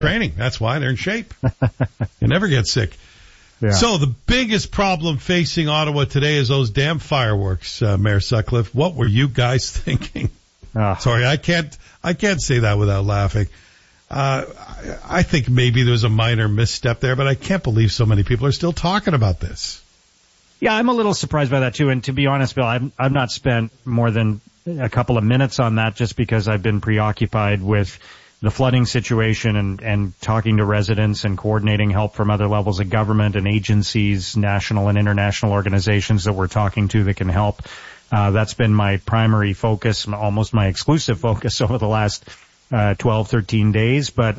training. That's why they're in shape. You never get sick. Yeah. So the biggest problem facing Ottawa today is those damn fireworks, Mayor Sutcliffe. What were you guys thinking? Sorry, I can't say that without laughing. I think maybe there was a minor misstep there, but I can't believe so many people are still talking about this. Yeah, I'm a little surprised by that too. And to be honest, Bill, I've not spent more than a couple of minutes on that just because I've been preoccupied with the flooding situation and talking to residents and coordinating help from other levels of government and agencies, national and international organizations that we're talking to that can help. That's been my primary focus, almost my exclusive focus over the last 12, 13 days. But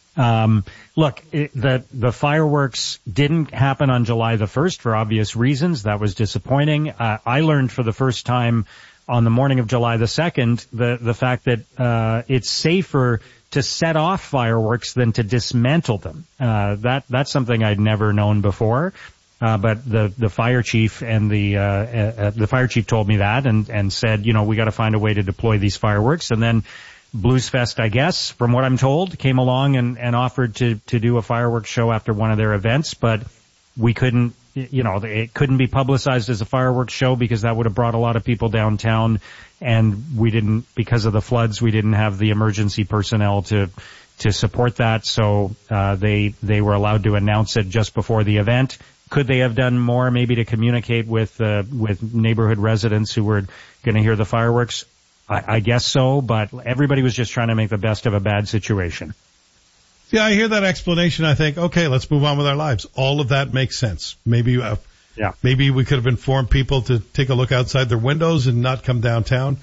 look, the fireworks didn't happen on July the 1st for obvious reasons. That was disappointing. I learned for the first time on the morning of July the 2nd the fact that it's safer to set off fireworks than to dismantle them. That's something I'd never known before. But the fire chief and the fire chief told me that and said, we got to find a way to deploy these fireworks. And then Bluesfest, I guess, from what I'm told, came along and offered to do a fireworks show after one of their events, but we couldn't, it couldn't be publicized as a fireworks show because that would have brought a lot of people downtown, and because of the floods, we didn't have the emergency personnel to support that, so they were allowed to announce it just before the event. Could they have done more, maybe to communicate with neighborhood residents who were going to hear the fireworks? I guess so, but everybody was just trying to make the best of a bad situation. Yeah, I hear that explanation. I think, okay, let's move on with our lives. All of that makes sense. Maybe we could have informed people to take a look outside their windows and not come downtown.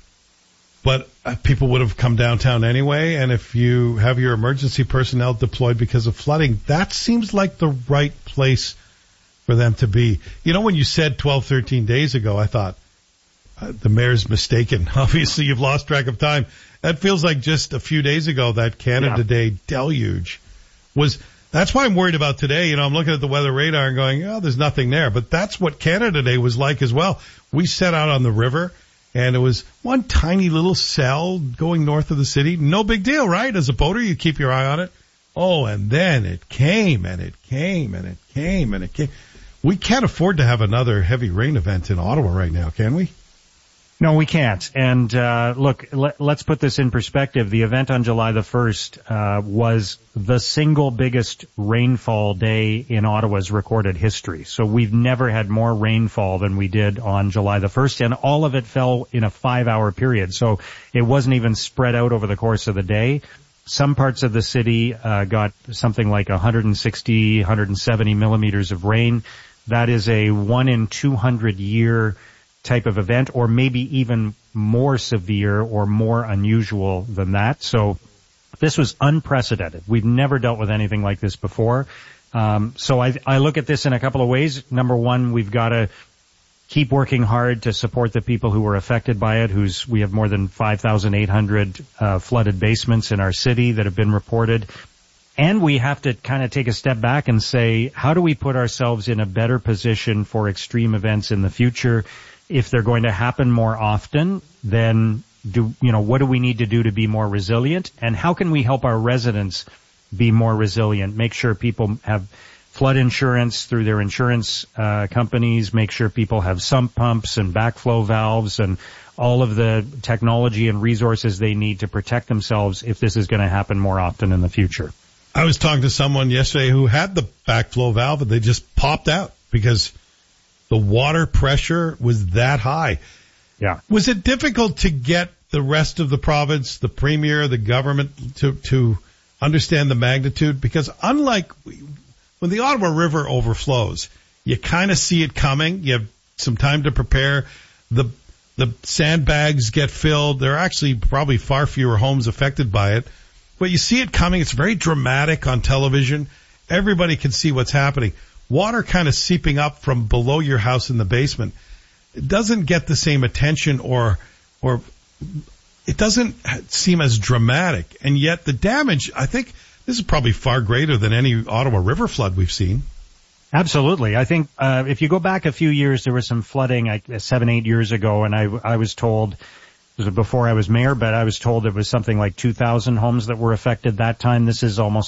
But people would have come downtown anyway. And if you have your emergency personnel deployed because of flooding, that seems like the right place for them to be. When you said 12, 13 days ago, I thought, the mayor's mistaken. Obviously, you've lost track of time. That feels like just a few days ago, that Canada Day deluge was. That's why I'm worried about today. I'm looking at the weather radar and going, there's nothing there. But that's what Canada Day was like as well. We set out on the river, and it was one tiny little cell going north of the city. No big deal, right? As a boater, you keep your eye on it. Oh, and then it came, and it came, and it came, and it came. We can't afford to have another heavy rain event in Ottawa right now, can we? No, we can't. And look, let's put this in perspective. The event on July the 1st was the single biggest rainfall day in Ottawa's recorded history. So we've never had more rainfall than we did on July the 1st, and all of it fell in a 5-hour period. So it wasn't even spread out over the course of the day. Some parts of the city got something like 160, 170 millimeters of rain. That is a 1 in 200 year type of event, or maybe even more severe or more unusual than that. So this was unprecedented. We've never dealt with anything like this before. So I look at this in a couple of ways. Number one, we've got to keep working hard to support the people who were affected by it. We have more than 5,800 flooded basements in our city that have been reported. And we have to kind of take a step back and say, how do we put ourselves in a better position for extreme events in the future? If they're going to happen more often, then what do we need to do to be more resilient? And how can we help our residents be more resilient? Make sure people have flood insurance through their insurance companies, make sure people have sump pumps and backflow valves and all of the technology and resources they need to protect themselves if this is going to happen more often in the future. I was talking to someone yesterday who had the backflow valve and they just popped out because the water pressure was that high. Yeah. Was it difficult to get the rest of the province, the premier, the government to understand the magnitude? Because unlike when the Ottawa River overflows, you kind of see it coming. You have some time to prepare. The sandbags get filled. There are actually probably far fewer homes affected by it. But you see it coming. It's very dramatic on television. Everybody can see what's happening. Water kind of seeping up from below your house in the basement. It doesn't get the same attention or it doesn't seem as dramatic. And yet the damage, I think this is probably far greater than any Ottawa River flood we've seen. Absolutely. I think if you go back a few years, there was some flooding 7-8 years ago, and I was told was before I was mayor, but I was told it was something like 2,000 homes that were affected that time. This is almost